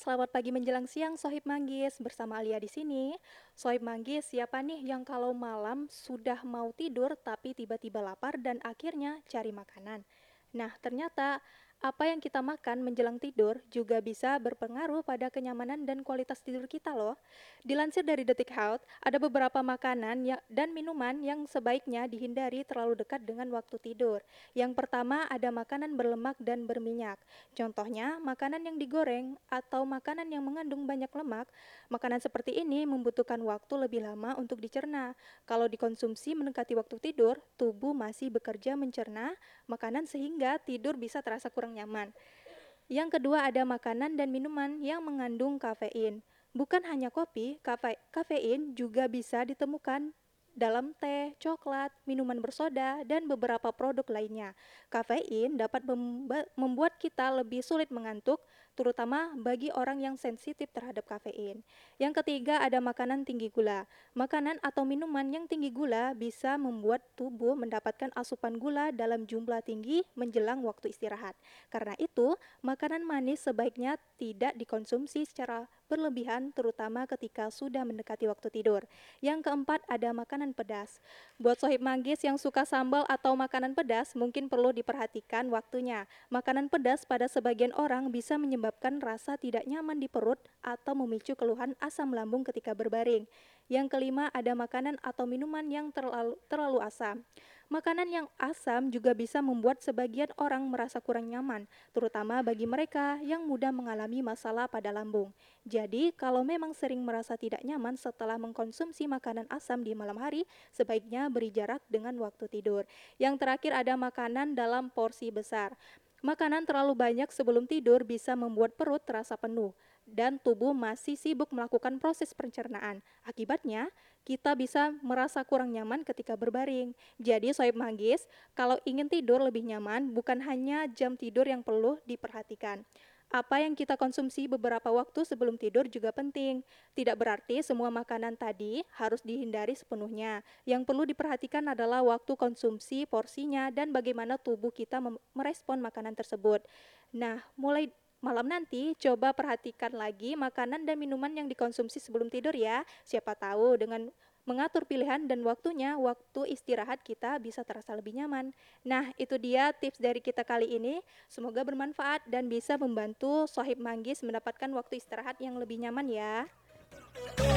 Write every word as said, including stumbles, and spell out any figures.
selamat pagi menjelang siang Sohib Manggis, bersama Alia di sini. Sohib Manggis, siapa nih yang kalau malam sudah mau tidur tapi tiba-tiba lapar dan akhirnya cari makanan? Nah, ternyata apa yang kita makan menjelang tidur juga bisa berpengaruh pada kenyamanan dan kualitas tidur kita loh. Dilansir dari Detik Health, ada beberapa makanan ya- dan minuman yang sebaiknya dihindari terlalu dekat dengan waktu tidur. Yang pertama ada makanan berlemak dan berminyak. Contohnya, makanan yang digoreng atau makanan yang mengandung banyak lemak. Makanan seperti ini membutuhkan waktu lebih lama untuk dicerna. Kalau dikonsumsi mendekati waktu tidur, tubuh masih bekerja mencerna makanan sehingga tidur bisa terasa kurang nyaman. Yang kedua ada makanan dan minuman yang mengandung kafein. Bukan hanya kopi, kafe- kafein juga bisa ditemukan dalam teh, coklat, minuman bersoda, dan beberapa produk lainnya. Kafein dapat memba- membuat kita lebih sulit mengantuk, terutama bagi orang yang sensitif terhadap kafein. Yang ketiga ada makanan tinggi gula. Makanan atau minuman yang tinggi gula bisa membuat tubuh mendapatkan asupan gula dalam jumlah tinggi menjelang waktu istirahat. Karena itu, makanan manis sebaiknya tidak dikonsumsi secara berlebihan, terutama ketika sudah mendekati waktu tidur. Yang keempat, ada makanan pedas. Buat sohib manggis yang suka sambal atau makanan pedas, mungkin perlu diperhatikan waktunya. Makanan pedas pada sebagian orang bisa menyebabkan rasa tidak nyaman di perut atau memicu keluhan asam lambung ketika berbaring. Yang kelima, ada makanan atau minuman yang terlalu, terlalu asam. Makanan yang asam juga bisa membuat sebagian orang merasa kurang nyaman, terutama bagi mereka yang mudah mengalami masalah pada lambung. Jadi, kalau memang sering merasa tidak nyaman setelah mengkonsumsi makanan asam di malam hari, sebaiknya beri jarak dengan waktu tidur. Yang terakhir ada makanan dalam porsi besar. Makanan terlalu banyak sebelum tidur bisa membuat perut terasa penuh dan tubuh masih sibuk melakukan proses pencernaan. Akibatnya, kita bisa merasa kurang nyaman ketika berbaring. Jadi, sohib manggis, kalau ingin tidur lebih nyaman, bukan hanya jam tidur yang perlu diperhatikan. Apa yang kita konsumsi beberapa waktu sebelum tidur juga penting. Tidak berarti semua makanan tadi harus dihindari sepenuhnya. Yang perlu diperhatikan adalah waktu konsumsi, porsinya, dan bagaimana tubuh kita merespon makanan tersebut. Nah, mulai malam nanti coba perhatikan lagi makanan dan minuman yang dikonsumsi sebelum tidur ya. Siapa tahu dengan mengatur pilihan dan waktunya, waktu istirahat kita bisa terasa lebih nyaman. Nah, itu dia tips dari kita kali ini. Semoga bermanfaat dan bisa membantu sohib manggis mendapatkan waktu istirahat yang lebih nyaman ya.